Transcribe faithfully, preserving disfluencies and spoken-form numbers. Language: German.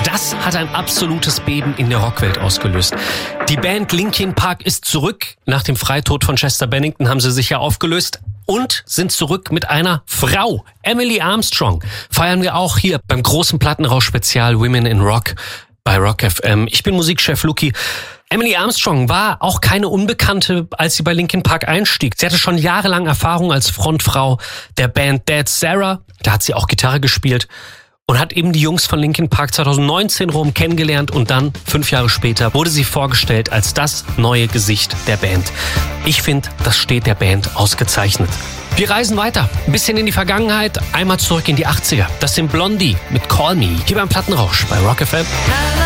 Das hat ein absolutes Beben in der Rockwelt ausgelöst. Die Band Linkin Park ist zurück. Nach dem Freitod von Chester Bennington haben sie sich ja aufgelöst und sind zurück mit einer Frau. Emily Armstrong feiern wir auch hier beim großen Plattenrausch-Spezial Women in Rock bei Rock F M. Ich bin Musikchef Luki. Emily Armstrong war auch keine Unbekannte, als sie bei Linkin Park einstieg. Sie hatte schon jahrelang Erfahrung als Frontfrau der Band Dead Sarah. Da hat sie auch Gitarre gespielt. Und hat eben die Jungs von Linkin Park zwanzig neunzehn rum kennengelernt und dann, fünf Jahre später, wurde sie vorgestellt als das neue Gesicht der Band. Ich finde, das steht der Band ausgezeichnet. Wir reisen weiter, ein bisschen in die Vergangenheit, einmal zurück in die achtziger. Das sind Blondie mit Call Me, hier beim Plattenrausch bei Rock F M.